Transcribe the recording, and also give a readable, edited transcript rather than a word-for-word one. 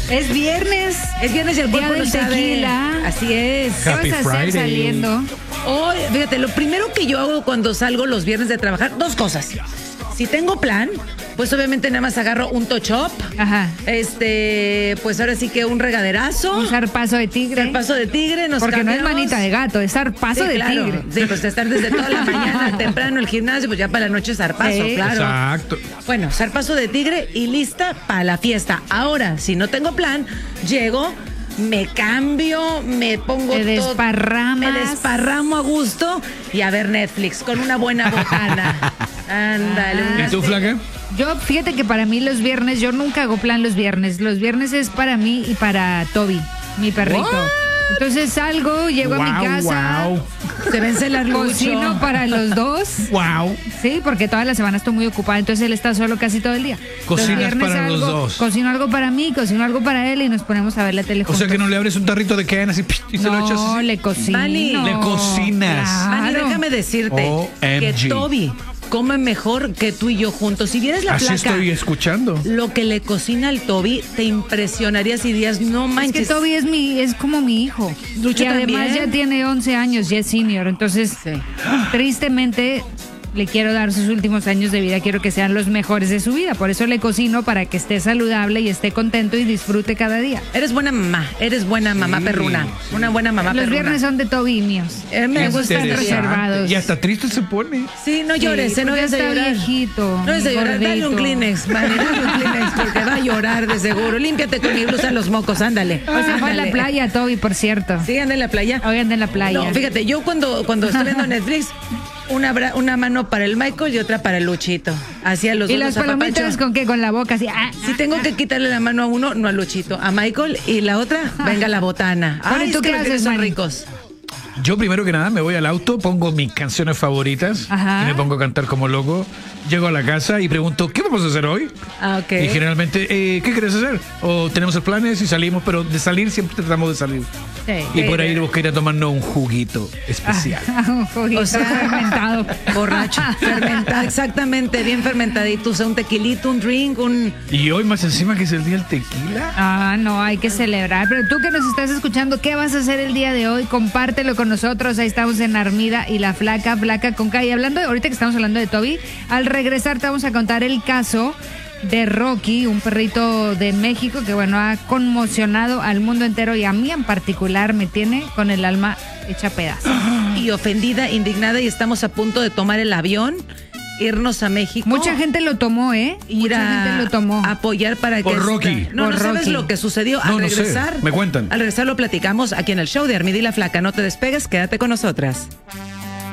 Es viernes y el cuerpo lo sabe. Tequila. Así es. ¿Qué vas a hacer saliendo? Hoy, fíjate, lo primero que yo hago cuando salgo los viernes de trabajar, dos cosas. Si tengo plan, pues obviamente nada más agarro un touch-up. Ajá. Pues ahora sí que un regaderazo. Un zarpazo de tigre. Zarpazo de tigre, nos Porque cambiamos. no es manita de gato, es zarpazo de tigre. Sí, pues estar desde toda la mañana temprano el gimnasio, pues ya para la noche zarpazo, Sí. claro. Exacto. Bueno, zarpazo de tigre y lista para la fiesta. Ahora, si no tengo plan, llego, me cambio, me pongo Te todo. desparramas. Me desparramo a gusto y a ver Netflix con una buena botana. Ándale. ¿Y tú, flaca? Yo, fíjate que para mí los viernes, yo nunca hago plan los viernes. Los viernes es para mí y para Toby, mi perrito. What? Entonces salgo, llego a mi casa, Se vence la cocino para los dos. Wow. Sí, porque toda la semana estoy muy ocupada, entonces él está solo casi todo el día. Cocinas viernes para los dos. Cocino algo para mí, cocino algo para él y nos ponemos a ver la tele O sea juntos. que no le abres un tarrito de Ken así y se lo echas No, así. le cocino. Vani. Le cocinas. Manny, Claro. déjame decirte que OMG. Toby come mejor que tú y yo juntos. Si vieres la Así placa, estoy escuchando. lo que le cocina al Toby, te impresionaría si días no Es manches. que Toby es como mi hijo. Lucho y además también. ya tiene 11 años, ya es senior. Entonces, Sí. tristemente, le quiero dar sus últimos años de vida. Quiero que sean los mejores de su vida. Por eso le cocino para que esté saludable y esté contento y disfrute cada día. Eres buena mamá perruna. Una buena mamá Los perruna. viernes son de Toby y míos. Me gustan Interesante. reservados. Y hasta triste se pone. Sí, no llores, Sí, no porque vayas a está llorar. viejito, No vayas a llorar, dale un gordito. Kleenex, Manny, dale un Kleenex, porque va a llorar de seguro. Límpiate con mi blusa los mocos, ándale. O sea, fue a la Ándale. playa, Toby, por cierto. Sí, anda en la playa. Hoy anda en la playa. No, fíjate, yo cuando estoy viendo Netflix, una mano para el Michael y otra para el Luchito. Así a los ¿Y dos las los palomitas apapacho. con qué? Con la boca así. Si tengo que quitarle la mano a uno, no a Luchito, a Michael, y la otra, venga la botana. Bueno, ¿y Ay, tú es que qué los haces, viernes son Manny? ricos. Yo primero que nada me voy al auto, pongo mis canciones favoritas Ajá. y me pongo a cantar como loco. Llego a la casa y pregunto, ¿qué vamos a hacer hoy? Ah, ok. Y generalmente, ¿qué quieres hacer? O tenemos planes y salimos, pero de salir siempre tratamos de salir. Sí. Y por ahí buscar ir a tomarnos un juguito especial. Un juguito O sea, fermentado. Borracho, fermentado, exactamente, bien fermentadito. O sea, un tequilito, un drink, Y hoy más encima que es el día del tequila. Ah, no, hay que celebrar. Pero tú que nos estás escuchando, ¿qué vas a hacer el día de hoy? Compártelo con nosotros. Ahí estamos en Armida y la Flaca con K. Y hablando, ahorita que estamos hablando de Toby, al regresar te vamos a contar el caso de Rocky, un perrito de México que, bueno, ha conmocionado al mundo entero y a mí en particular me tiene con el alma hecha pedazos. y ofendida, indignada, y estamos a punto de tomar el avión, irnos a México. Mucha gente lo tomó, ¿eh? Ir Mucha gente lo tomó. a apoyar para Por que... Rocky. No, Por no sabes Rocky. lo que sucedió. No, Al no sé. regresar... Me cuentan. Al regresar lo platicamos aquí en el show de Armida y la Flaca. No te despegues, quédate con nosotras.